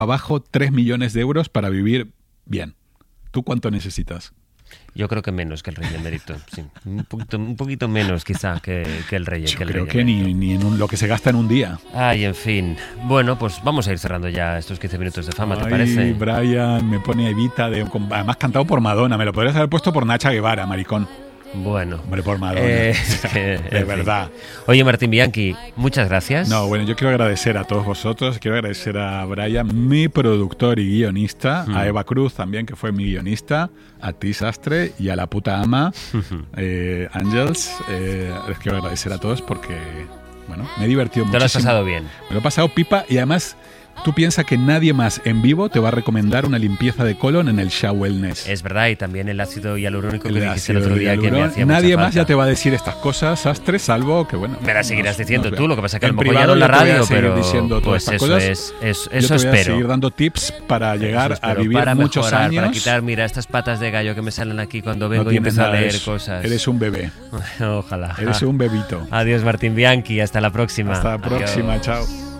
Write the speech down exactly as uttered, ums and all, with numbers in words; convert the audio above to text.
abajo tres millones de euros para vivir bien. ¿Tú cuánto necesitas? Yo creo que menos que el rey emérito, sí. Un poquito, un poquito menos quizá que, que el rey. Yo que el creo rey que ni, ni en un, lo que se gasta en un día. Ay, en fin. Bueno, pues vamos a ir cerrando ya estos quince minutos de fama, ¿te Ay, parece? Brian, me pone Evita, de, además cantado por Madonna. Me lo podrías haber puesto por Nacha Guevara, maricón. Bueno. Hombre, por Madonna. Eh, es que, de verdad. Oye, Martín Bianchi, muchas gracias. No, bueno, yo quiero agradecer a todos vosotros, quiero agradecer a Brian, mi productor y guionista, mm. a Eva Cruz también, que fue mi guionista, a ti, Sastre, y a la puta ama, eh, Ángels. Eh, les quiero agradecer a todos porque, bueno, me he divertido mucho. Te lo has pasado bien. Me lo he pasado pipa y además... Tú piensas que nadie más en vivo te va a recomendar una limpieza de colon en el Sha Wellness. Es verdad, y también el ácido hialurónico que dijiste el otro día que me hacía Nadie mucha más falta. ya te va a decir estas cosas, Sastre, salvo que bueno... Me las seguirás nos, diciendo nos tú, lo que pasa es que a en lo mejor ya no en la radio, pero diciendo todas pues estas eso cosas. es, es, eso yo te voy espero. a seguir dando tips para llegar espero, a vivir para muchos mejorar, años. Para quitar, mira, estas patas de gallo que me salen aquí cuando vengo no y empiezo a leer eres, cosas. Eres un bebé. Ojalá. Eres un bebito. Adiós, Martín Bianchi, hasta la próxima. Hasta la Adiós. próxima, chao.